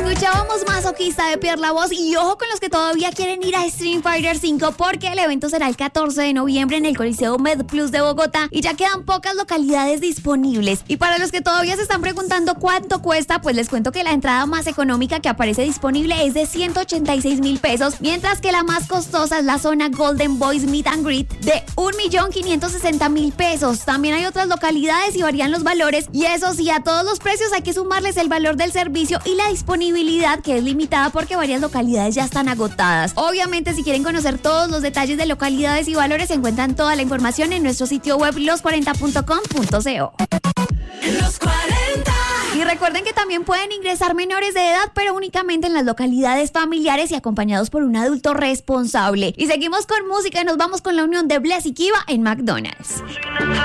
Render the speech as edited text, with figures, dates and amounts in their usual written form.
Escuchábamos Masoquista de Pierre La Voz y ojo con los que todavía quieren ir a Street Fighter 5 porque el evento será el 14 de noviembre en el Coliseo MedPlus de Bogotá y ya quedan pocas localidades disponibles. Y para los que todavía se están preguntando cuánto cuesta, pues les cuento que la entrada más económica que aparece disponible es de 186,000 pesos, mientras que la más costosa es la zona Golden Boys Meet and Greet de 1,560,000 pesos. También hay otras localidades y varían los valores y eso sí, a todos los precios hay que sumarles el valor del servicio y la disponibilidad, que es limitada porque varias localidades ya están agotadas. Obviamente, si quieren conocer todos los detalles de localidades y valores, encuentran toda la información en nuestro sitio web los40.com.co. Los 40. Y recuerden que también pueden ingresar menores de edad, pero únicamente en las localidades familiares y acompañados por un adulto responsable. Y seguimos con música y nos vamos con la unión de Bless y Kiva en McDonald's.